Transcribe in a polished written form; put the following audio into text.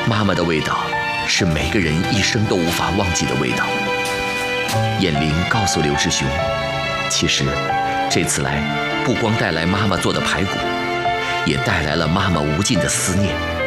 妈妈的味道是每个人一生都无法忘记的味道。燕玲告诉刘志雄，其实这次来不光带来妈妈做的排骨，也带来了妈妈无尽的思念。